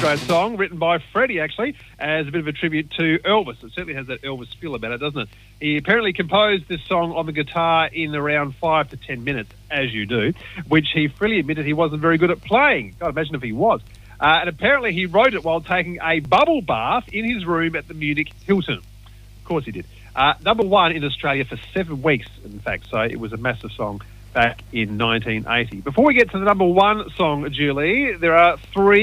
great song, written by Freddie, actually, as a bit of a tribute to Elvis. It certainly has that Elvis feel about it, doesn't it? He apparently composed this song on the guitar in around 5 to 10 minutes, as you do, which he freely admitted he wasn't very good at playing. God, imagine if he was. And apparently he wrote it while taking a bubble bath in his room at the Munich Hilton. Of course he did. Number one in Australia for 7 weeks, in fact, so it was a massive song back in 1980. Before we get to the number one song, Julie, there are 3